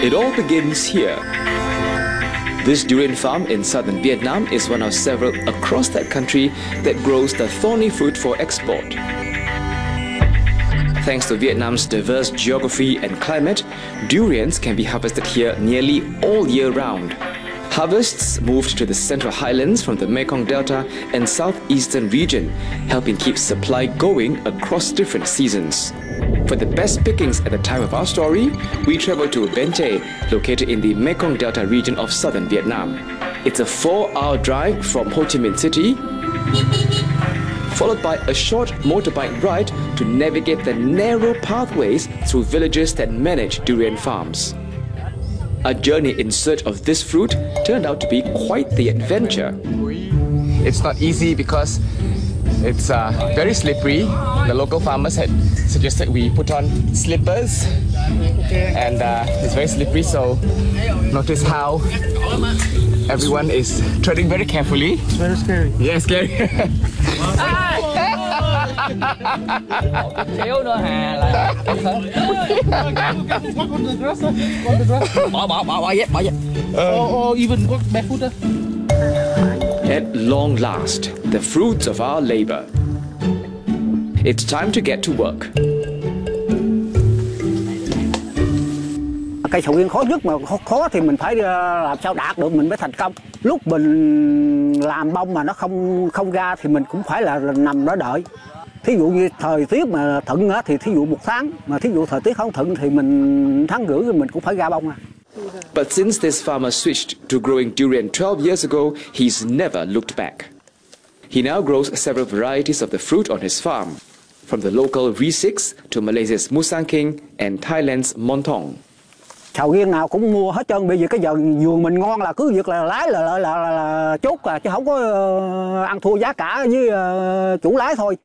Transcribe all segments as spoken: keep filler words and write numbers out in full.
It all begins here. This durian farm in southern Vietnam is one of several across that country that grows the thorny fruit for export. Thanks to Vietnam's diverse geography and climate, durians can be harvested here nearly all year round. Harvests moved to the central highlands from the Mekong Delta and southeastern region, helping keep supply going across different seasons. For the best pickings at the time of our story, we traveled to Bến Tre, located in the Mekong Delta region of southern Vietnam. It's a four-hour drive from Ho Chi Minh City, followed by a short motorbike ride to navigate the narrow pathways through villages that manage durian farms. A journey in search of this fruit turned out to be quite the adventure. It's not easy because it's uh, very slippery. The local farmers had suggested we put on slippers, and uh, it's very slippery, so notice how everyone is treading very carefully. It's very scary. Yeah, scary. Xíu nữa Hà là bỏ bỏ bỏ bỏ dép bỏ dép. Or, or even walk barefoot. At long last, the fruits of our labor. It's time to get to work. Cây sầu riêng khó nhất mà khó, khó thì mình phải làm sao đạt được mình mới thành công. Lúc mình làm bông mà nó không không ra thì mình cũng phải là nằm đó đợi. Thí dụ như thời tiết mà thuận thì thí dụ một tháng, mà thí dụ thời tiết không thuận thì mình tháng rưỡi mình cũng phải ra bông à. But since this farmer switched to growing durian twelve years ago, he's never looked back. He now grows several varieties of the fruit on his farm, from the local R six to Malaysia's Musang King and Thailand's Montong. Sầu riêng nào cũng mua hết trơn, bây giờ cái giờ vườn mình ngon là cứ việc là lái là là, là, là, là chốt à, chứ không có uh, ăn thua giá cả với uh, chủ lái thôi.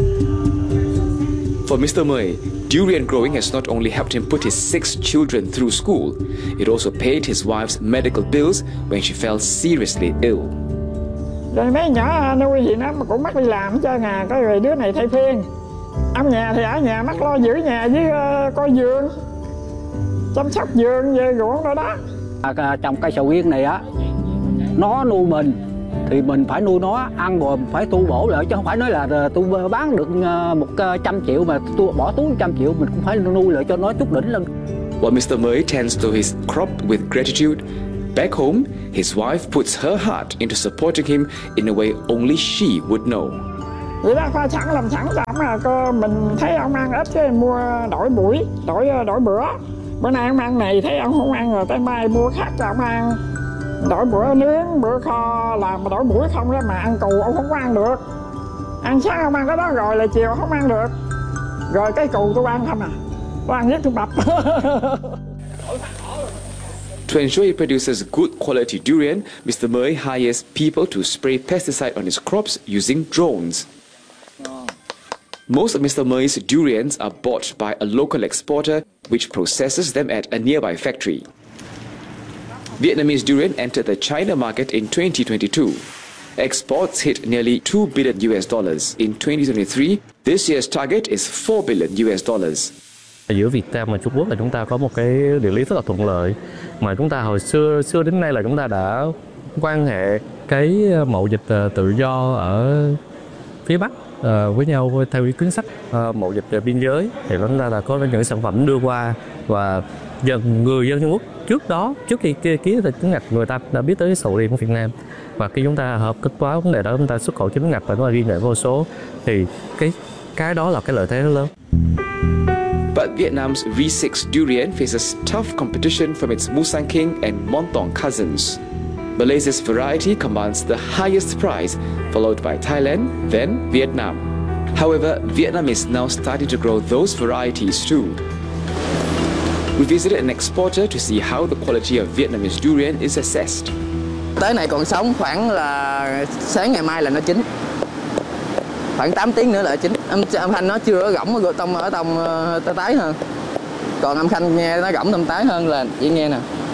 For Mister Mười, durian growing has not only helped him put his six children through school, it also paid his wife's medical bills when she fell seriously ill. Rồi mấy nhỏ nuôi gì nó mà cũng mắc đi làm hết trơn à, cái rồi đứa này thay phiên. Ông nhà thì ở nhà mắc lo giữ nhà với uh, coi vườn, chăm sóc vườn về ruộng rồi đó. À, trồng cây sầu riêng này á, nó nuôi mình thì mình phải nuôi nó, ăn rồi phải tu bổ lại, chứ không phải nói là tôi bán được một trăm triệu mà tôi bỏ túi trăm triệu, mình cũng phải nuôi lại cho nó chút đỉnh lên. While Mister Mười tends to his crop with gratitude, back home, his wife puts her heart into supporting him in a way only she would know. Vậy đó, pha sẵn làm sẵn cho ông là cô mình thấy ông ăn ít cái mua đổi buổi, đổi đổi bữa. Bữa nay ông ăn này thấy ông không ăn rồi tới mai mua khác cho ông ăn. Đổi bữa nướng, bữa kho làm mà đổi buổi không đó mà ăn cù ông không có ăn được. Ăn sáng ông ăn cái đó rồi là chiều không ăn được. Rồi cái cù tôi ăn không à. Tôi ăn nhất tôi bập. To ensure he produces good quality durian, Mister Mười hires people to spray pesticide on his crops using drones. Most of Mister Mur's durians are bought by a local exporter, which processes them at a nearby factory. Vietnamese durian entered the China market in twenty twenty-two. Exports hit nearly two billion U S dollars. In twenty twenty-three, this year's target is four billion U S dollars. Giữa Việt Nam và Trung Quốc là chúng ta có một cái địa lý rất là thuận lợi, mà chúng ta hồi xưa xưa đến nay là chúng ta đã quan hệ cái mậu dịch tự do ở phía Bắc với nhau theo cái chính sách mậu dịch biên giới, thì chúng ta là có những sản phẩm đưa qua, và dần người dân Trung Quốc trước đó trước khi ký hiệp chính ngạch người ta đã biết tới sầu riêng của Việt Nam, và khi chúng ta hợp kết quả vấn đề đó chúng ta xuất khẩu chính ngạch và nó là ghi nhận vô số, thì cái cái đó là cái lợi thế rất lớn. But Vietnam's R six durian faces tough competition from its Musang King and Montong cousins. Malaysia's variety commands the highest price, followed by Thailand, then Vietnam. However, Vietnam is now starting to grow those varieties too. We visited an exporter to see how the quality of Vietnamese durian is assessed. Tới này còn sống khoảng là sáng ngày mai là nó chín. Khoảng tám tiếng nữa là chín. Âm, âm thanh nó chưa có gỗng ở tông ở tông uh, tái hơn. Còn âm thanh nghe nó gỗng tông tái hơn là chỉ nghe nè.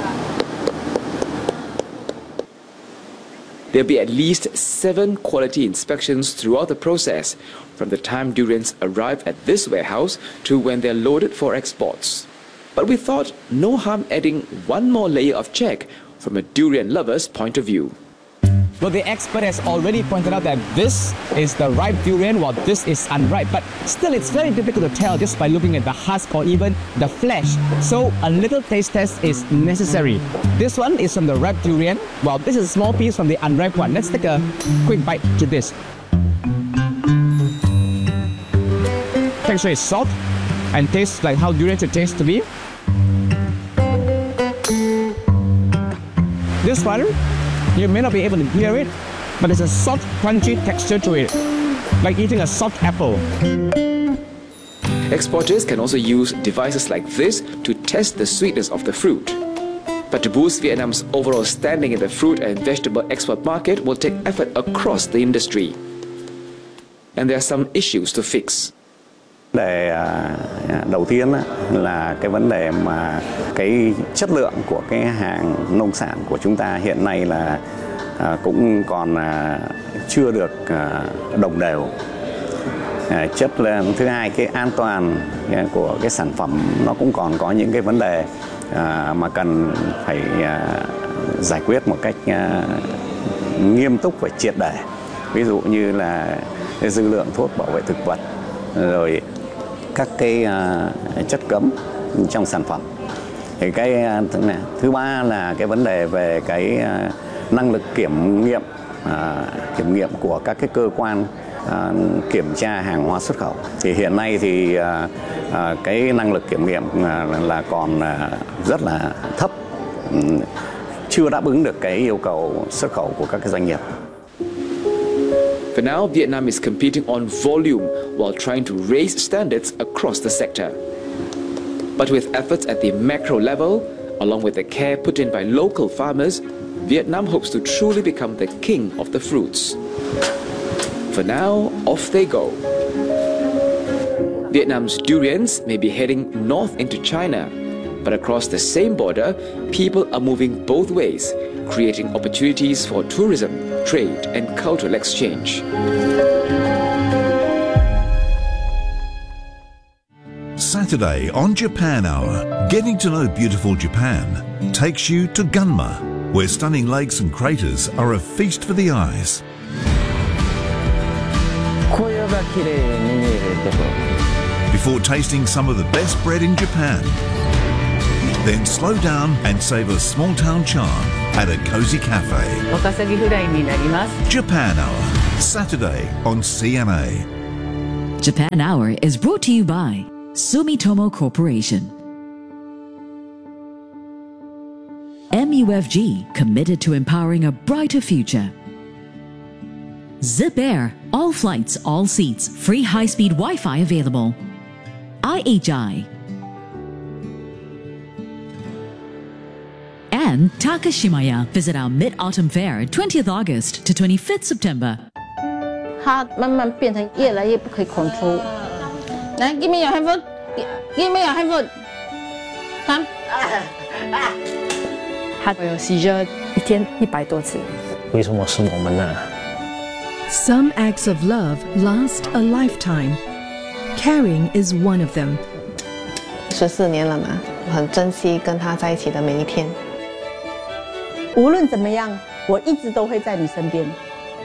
There'll be at least seven quality inspections throughout the process, from the time durians arrive at this warehouse to when they're loaded for exports. but we thought no harm adding one more layer of check from a durian lover's point of view. Well, the expert has already pointed out that this is the ripe durian while this is unripe, but still it's very difficult to tell just by looking at the husk or even the flesh. So a little taste test is necessary. This one is from the ripe durian, while this is a small piece from the unripe one. Let's take a quick bite to this. Texture is soft and tastes like how durian should taste to be. This one, you may not be able to hear it, but there's a soft, crunchy texture to it, like eating a soft apple. Exporters can also use devices like this to test the sweetness of the fruit. But to boost Vietnam's overall standing in the fruit and vegetable export market will take effort across the industry. And there are some issues to fix. Vấn đề đầu tiên là cái vấn đề mà cái chất lượng của cái hàng nông sản của chúng ta hiện nay là cũng còn chưa được đồng đều. Chất lượng thứ hai, cái an toàn của cái sản phẩm nó cũng còn có những cái vấn đề mà cần phải giải quyết một cách nghiêm túc và triệt để. Ví dụ như là cái dư lượng thuốc bảo vệ thực vật, rồi các cái uh, chất cấm trong sản phẩm. Thì cái uh, thứ ba là cái vấn đề về cái uh, năng lực kiểm nghiệm uh, kiểm nghiệm của các cái cơ quan uh, kiểm tra hàng hóa xuất khẩu. Thì hiện nay thì uh, uh, cái năng lực kiểm nghiệm uh, là còn uh, rất là thấp, um, chưa đáp ứng được cái yêu cầu xuất khẩu của các cái doanh nghiệp. For now, Vietnam is competing on volume while trying to raise standards across the sector. But with efforts at the macro level, along with the care put in by local farmers, Vietnam hopes to truly become the king of the fruits. For now, off they go. Vietnam's durians may be heading north into China, but across the same border, people are moving both ways, creating opportunities for tourism, trade and cultural exchange. Saturday on Japan Hour, getting to know beautiful Japan takes you to Gunma, where stunning lakes and craters are a feast for the eyes. Before tasting some of the best bread in Japan, then slow down and savor small town charm at a cozy cafe. Japan Hour, Saturday on C N A. Japan Hour is brought to you by Sumitomo Corporation. M U F G, committed to empowering a brighter future. Zip Air, all flights, all seats, free high-speed Wi-Fi available. I H I. And Takashimaya. Visit our Mid-Autumn Fair, twentieth August to twenty-fifth September. 它慢慢变成越来越不可以control。来 ，give me your handphone， give me your handphone。看， 他有 seizure 一天一百多次。 为什么是我们呢？ Some acts of love last a lifetime. Caring is one of them. 十四年了嘛，很珍惜跟他在一起的每一天。 无论怎么样，我一直都会在你身边。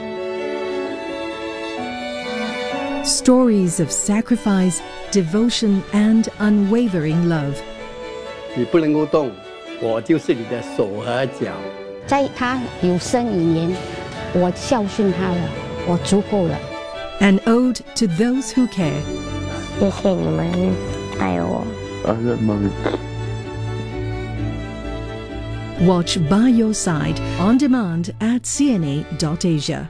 Stories of sacrifice, devotion, and unwavering love. 你不能够动，我就是你的手和脚。 在他有生以年，我孝顺他了，我足够了。 An ode to those who care. 谢谢你们爱我。 Watch By Your Side on demand at C N A dot asia.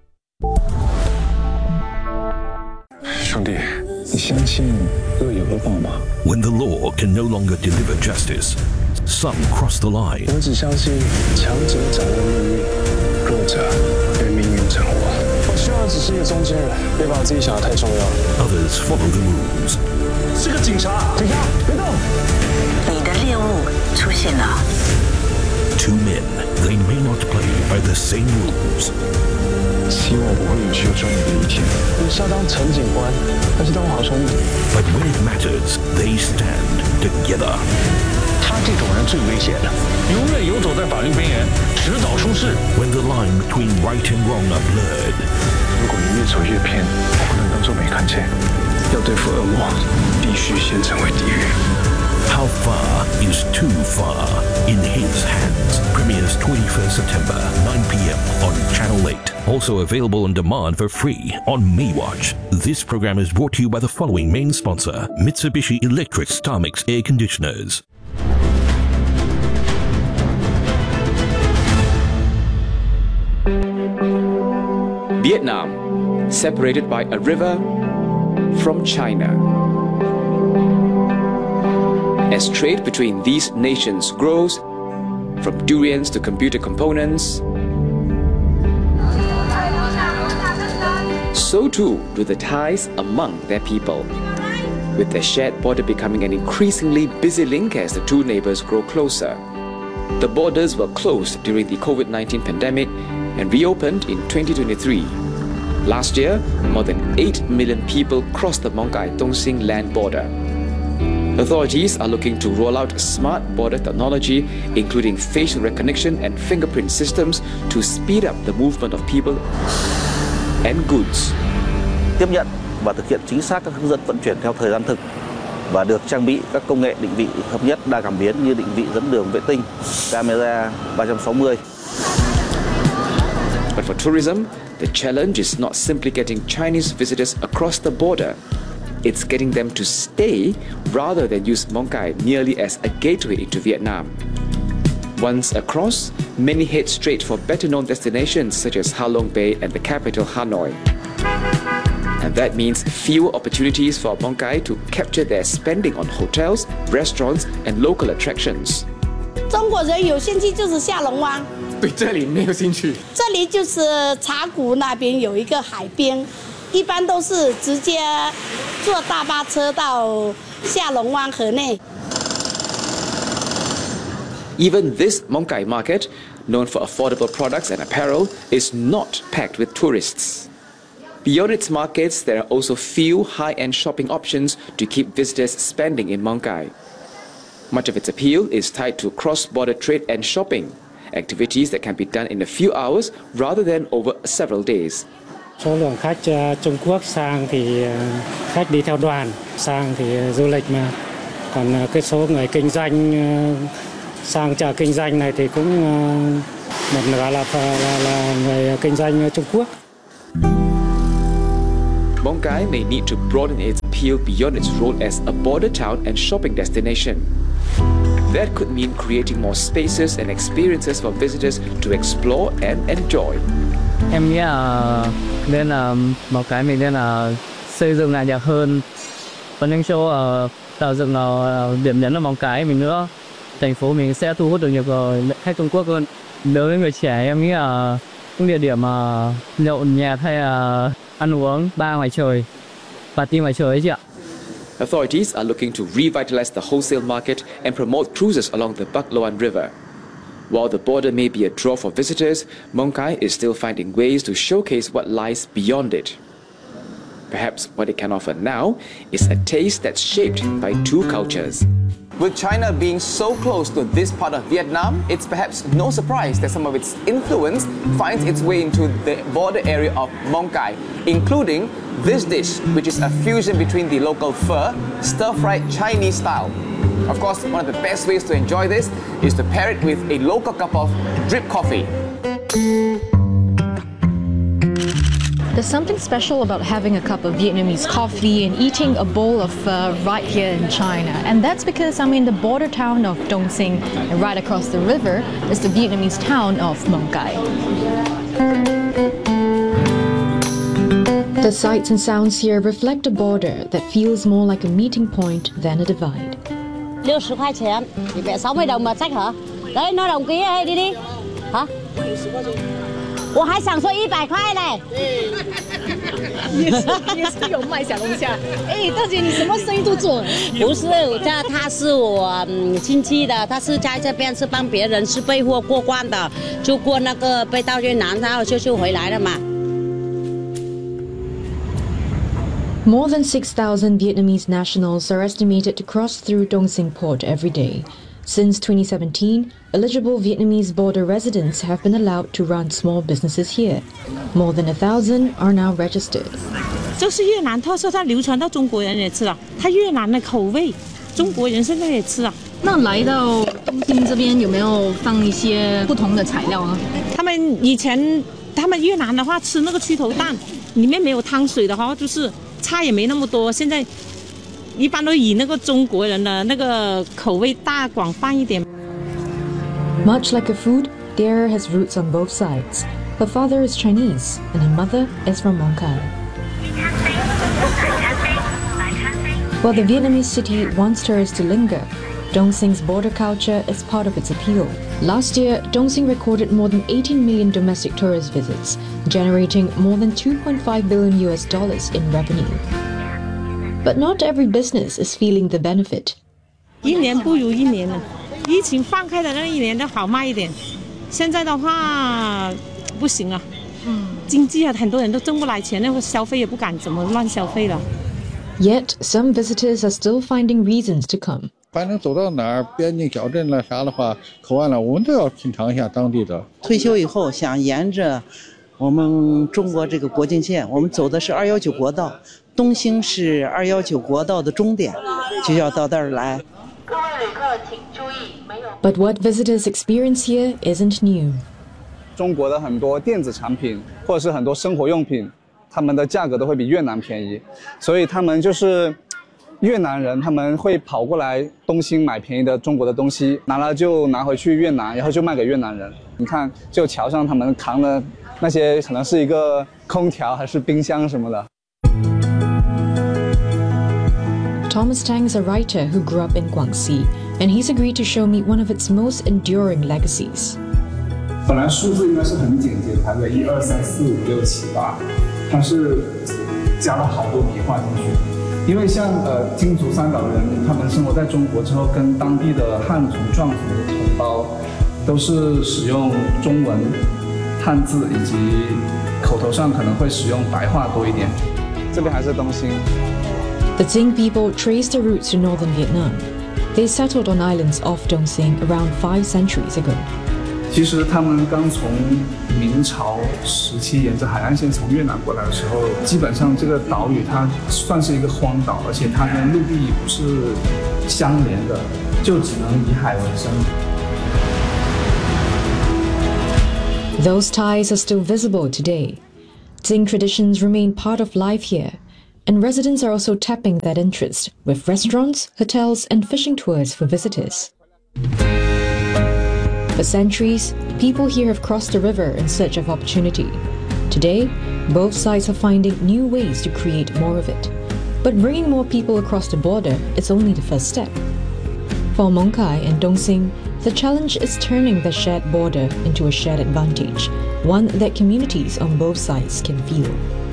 兄弟，你相信恶有恶报吗？ When the law can no longer deliver justice, some cross the line. 我只相信强者掌握命运，弱者被命运掌握。我需要只是一个中间人，别把自己想得太重要了。 Others follow the rules. 是个警察，警察别动！ 你的猎物出现了。 Two men, they may not play by the same rules. 希望我不会有需要专业的一天。你是要当陈警官，还是当好兄弟 But when it matters, they stand together. 他这种人最危险的，永远游走在法律边缘，迟早出事。 When the line between right and wrong are blurred. 如果你越走越偏，我不能当作没看见。要对付恶魔，必须先成为地狱。 How far is too far? In His Hands premieres twenty-first September, nine p.m. on Channel eight. Also available on demand for free on MeWatch. This program is brought to you by the following main sponsor, Mitsubishi Electric Starmix Air Conditioners. Vietnam, separated by a river from China. As trade between these nations grows, from durians to computer components, so too do the ties among their people, with the shared border becoming an increasingly busy link as the two neighbors grow closer. The borders were closed during the COVID nineteen pandemic and reopened in twenty twenty-three. Last year, more than eight million people crossed the Mong Kai-Tong-Sing land border. Authorities are looking to roll out smart border technology, including facial recognition and fingerprint systems, to speed up the movement of people and goods. Tiếp nhận và thực hiện chính xác các hướng dẫn vận chuyển theo thời gian thực và được trang bị các công nghệ định vị hợp nhất đa cảm biến như định vị dẫn đường vệ tinh, camera ba trăm sáu mươi. But for tourism, the challenge is not simply getting Chinese visitors across the border. It's getting them to stay rather than use Mong Kai merely as a gateway into Vietnam. Once across, many head straight for better-known destinations such as Ha Long Bay and the capital Hanoi. And that means fewer opportunities for Mong Kai to capture their spending on hotels, restaurants and local attractions. 中国人有兴趣就是下龙湾， 对这里没有兴趣。 这里就是茶谷那边有一个海边，一般都是直接坐大巴车到下龙湾河内。 Even this Mong Kai market, known for affordable products and apparel, is not packed with tourists. Beyond its markets, there are also few high-end shopping options to keep visitors spending in Mong Kai. Much of its appeal is tied to cross-border trade and shopping, activities that can be done in a few hours rather than over several days. Số lượng khách Trung Quốc sang thì khách đi theo đoàn, sang thì du lịch mà. Còn cái số người kinh doanh sang chợ kinh doanh này thì cũng một nửa là là, là người kinh doanh Trung Quốc. Mong Kai may need to broaden its appeal beyond its role as a border town and shopping destination. That could mean creating more spaces and experiences for visitors to explore and enjoy. Em nghĩ là nên là một cái mình nên là xây dựng lại đẹp hơn, có những chỗ uh, tạo dựng uh, điểm nhấn ở Mong Cái mình nữa. Thành phố mình sẽ thu hút được nhiều khách Trung Quốc hơn. Đối với người trẻ em nghĩ là những địa điểm mà uh, nhậu nhẹt hay là uh, ăn uống bar ngoài trời, party ngoài trời ấy chị ạ. Authorities are looking to revitalize the wholesale market and promote cruises along the Bac Loan River. While the border may be a draw for visitors, Mong Kai is still finding ways to showcase what lies beyond it. Perhaps what it can offer now is a taste that's shaped by two cultures. With China being so close to this part of Vietnam, it's perhaps no surprise that some of its influence finds its way into the border area of Mong Kai, including this dish, which is a fusion between the local pho, stir-fried Chinese style. Of course, one of the best ways to enjoy this is to pair it with a local cup of drip coffee. There's something special about having a cup of Vietnamese coffee and eating a bowl of pho right here in China. And that's because I'm in the border town of Dong Sing, and right across the river is the Vietnamese town of Mong Kai. The sights and sounds here reflect a border that feels more like a meeting point than a divide. sáu mươi块钱, một trăm sáu mươi đồng một sách hả? Đấy, nó đồng ký đây, đi đi. Hả? 我还想说一百块嘞。 也是也是有卖小龙虾。哎，大姐，你什么生意都做？ 不是，这他是我嗯亲戚的，他是在这边是帮别人是备货过关的，就过那个被到越南，然后就就回来了嘛。 More than six thousand Vietnamese nationals are estimated to cross through Dong Sinh port every day. Since twenty seventeen, eligible Vietnamese border residents have been allowed to run small businesses here. More than a thousand are now registered. 这是越南特色，它流传到中国人也吃了。它越南的口味，中国人现在也吃啊。 那来到东兴这边有没有放一些不同的材料啊？ 他们以前，他们越南的话吃那个区头蛋，里面没有汤水的话，就是菜也没那么多。现在一般都以那个中国人的那个口味大广泛一点。 Much like a food, Dare has roots on both sides. Her father is Chinese, and her mother is from Mong Kai. While the Vietnamese city wants tourists to linger, Dong Sing's border culture is part of its appeal. Last year, Dong Sing recorded more than eighteen million domestic tourist visits, generating more than two point five billion U S dollars in revenue. But not every business is feeling the benefit. 一年不如一年了，疫情放开的那一年都好卖一点，现在的话不行啊。嗯，经济啊，很多人都挣不来钱，那个消费也不敢怎么乱消费了。 Yet, some visitors are still finding reasons to come. 反正走到哪儿，边境小镇了啥的话，口岸了，我们都要品尝一下当地的。 退休以后想沿着我们中国这个国境线，我们走的是二幺九国道，东兴是二幺九国道的终点，就要到这儿来。 But what visitors experience here isn't new. 中国的很多电子产品或者是很多生活用品，他们的价格都会比越南便宜，所以他们就是越南人，他们会跑过来东兴买便宜的中国的东西，拿了就拿回去越南，然后就卖给越南人。你看，就桥上他们扛的那些，可能是一个空调还是冰箱什么的。 Thomas Tang is a writer who grew up in Guangxi, and he's agreed to show me one of its most enduring legacies. 本来数字应该是很简洁，排个一二三四五六七八，它是加了好多笔画进去。因为像呃金族三岛人，他们生活在中国之后，跟当地的汉族、壮族同胞都是使用中文、汉字，以及口头上可能会使用白话多一点。 这边还是东兴。 The Dinh people traced their roots to northern Vietnam. They settled on islands off Dong Sinh around five centuries ago. 其实他们刚从明朝时期沿着海岸线从越南过来的时候，基本上这个岛屿它算是一个荒岛，而且它跟陆地不是相连的，就只能以海为生。 Those ties are still visible today. Dinh traditions remain part of life here, and residents are also tapping that interest with restaurants, hotels, and fishing tours for visitors. For centuries, people here have crossed the river in search of opportunity. Today, both sides are finding new ways to create more of it. But bringing more people across the border is only the first step. For Mong Kai and Dong Sinh, the challenge is turning the shared border into a shared advantage, one that communities on both sides can feel.